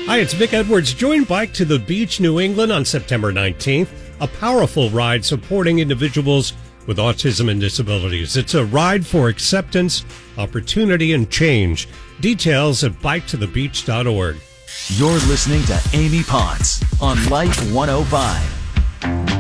Hi, it's Vic Edwards. Join Bike to the Beach, New England on September 19th, a powerful ride supporting individuals with autism and disabilities. It's a ride for acceptance, opportunity, and change. Details at biketothebeach.org. You're listening to Amy Potts on Life 105.